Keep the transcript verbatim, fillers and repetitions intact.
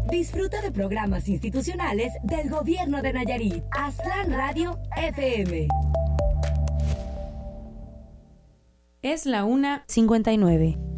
Disfruta de programas institucionales del Gobierno de Nayarit. Aztlán Radio F M. Es la una cincuenta y nueve.